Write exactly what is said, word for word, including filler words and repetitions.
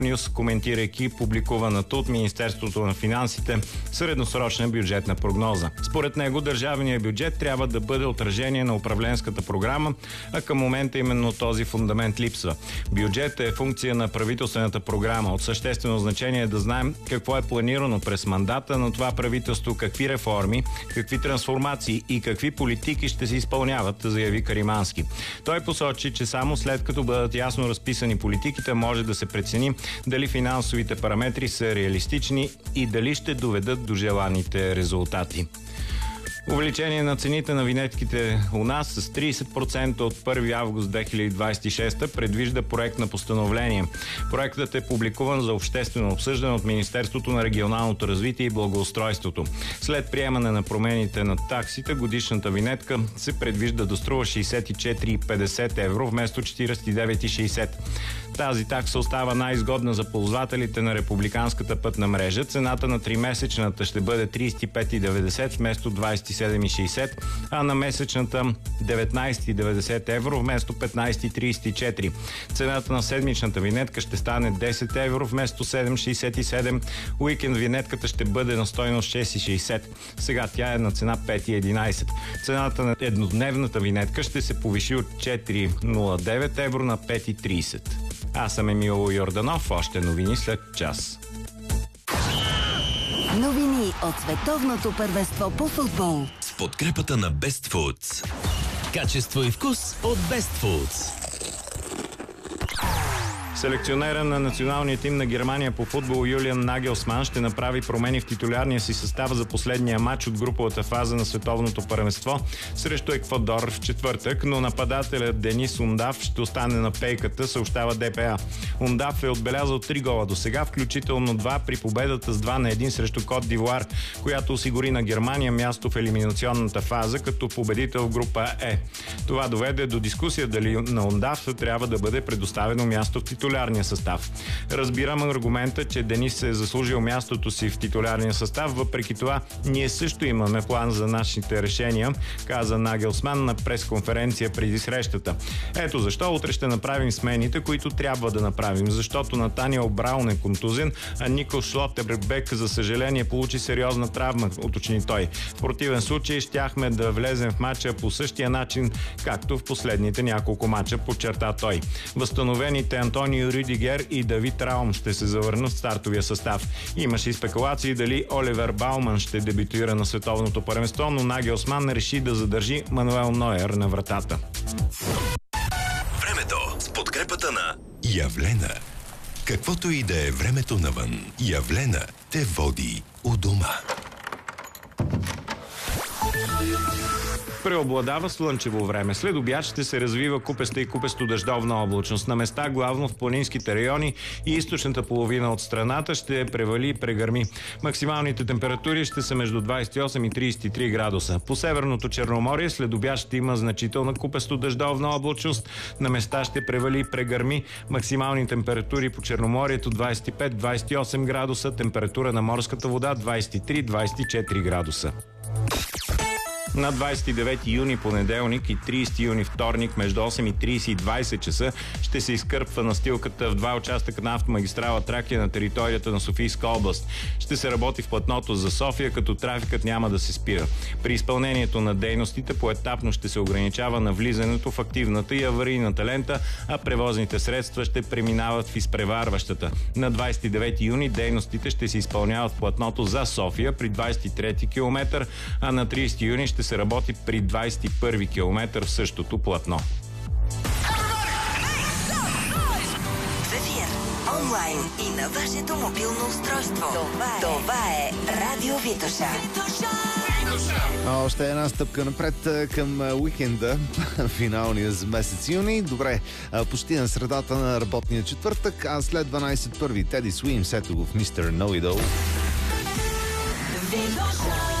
Нюс, коментирайки публикуваната от Министерството на финансите средносрочна бюджетна прогноза. Според него държавният бюджет трябва да бъде отражение на управленската програма, а към момента именно този фундамент липсва. Бюджетът е функция на правителствената програма. От съществено значение е да знаем какво е планирано през мандата на това правителство, какви реформи, какви трансформации и какви политики ще се изпълняват, заяви Каримански. Той посочи, че само след като бъдат ясно разписани политиките, може да се прецени дали финансовите параметри са реалистични и дали ще доведат до желаните резултати. Увеличение на цените на винетките у нас с трийсет процента от първи август две хиляди двадесет и шеста предвижда проект на постановление. Проектът е публикуван за обществено обсъждане от Министерството на регионалното развитие и благоустройството. След приемане на промените на таксите, годишната винетка се предвижда да струва шейсет и четири центира и петдесет евро вместо четирийсет и девет центира и шейсет. Тази такса остава най-изгодна за ползвателите на републиканската пътна мрежа. Цената на тримесечната ще бъде трийсет и пет центира и деветдесет вместо двадесет и седем центира и шейсет, а на месечната деветнайсет центира и деветдесет евро вместо петнайсет центира и трийсет и четири. Цената на седмичната винетка ще стане десет евро вместо седем центира и шейсет и седем. Уикенд винетката ще бъде на стойност шест центира и шейсет. Сега тя е на цена пет центира и единайсет. Цената на еднодневната винетка ще се повиши от четири центира и нула девет евро на пет центира и трийсет. Аз съм Емил Йорданов. Още новини след час. Новини от световното първенство по футбол с подкрепата на Best Foods. Качество и вкус от Best Foods. Селекционера на националния тим на Германия по футбол Юлиан Нагелсман ще направи промени в титулярния си състав за последния матч от груповата фаза на световното първенство срещу Еквадор в четвъртък, но нападателят Денис Ундав ще остане на пейката, съобщава ДПА. Ундав е отбелязал три гола до сега, включително два при победата с два на един срещу Кот д'Ивуар, която осигури на Германия място в елиминационната фаза като победител в група Е. Това доведе до дискусия дали на Ундав трябва да бъде предоставено място в титулярния състав. Разбирам аргумента, че Денис е заслужил мястото си в титулярния състав, въпреки това ние също имаме план за нашите решения, каза Нагелсман на пресконференция преди срещата. Ето защо утре ще направим смените, които трябва да направим, защото Натаниел Браун е контузен, а Нико Шлотербек за съжаление получи сериозна травма, уточни той. В противен случай щяхме да влезем в матча по същия начин, както в последните няколко матча, подчерта той. Възстановените Антонио Рюдигер и Давид Раум ще се завърнат в стартовия състав. Имаше и спекулации дали Оливер Бауман ще дебютира на световното първенство, но Нагелсман реши да задържи Мануел Нойер на вратата. Времето с подкрепата на Явлена. Каквото и да е времето навън, Явлена те води у дома. Преобладава слънчево време. След обяд ще се развива купеста и купесто дъждовна облачност. На места, главно в планинските райони и източната половина от страната, ще превали и прегърми. Максималните температури ще са между двадесет и осем и тридесет и три градуса. По Северното Черноморие след обяд ще има значителна купесто дъждовна облачност. На места ще превали и прегърми. Максимални температури по Черноморието двадесет и пет до двадесет и осем градуса. Температура на морската вода двадесет и три до двадесет и четири градуса. На двадесет и девети юни понеделник и тридесети юни вторник между осем и тридесет и двадесет часа ще се изкърпва настилката в два участъка на автомагистрала Тракия на територията на Софийска област. Ще се работи в платното за София, като трафикът няма да се спира. При изпълнението на дейностите поетапно ще се ограничава на влизането в активната и аварийната лента, а превозните средства ще преминават в изпреварващата. На двадесет и девети юни дейностите ще се изпълняват в платното за София при двадесет и трети километър, а на тридесети юни ще се работи при двадесет и първи километър в същото платно. В ефир, онлайн и на вашето мобилно устройство. Това е, Това е Радио Витоша. Още една стъпка напред към уикенда, финалния за месец юни. Добре, почти на средата на работния четвъртък, а след дванадесет първи Теди Суимс, ето го в мистер Know It All.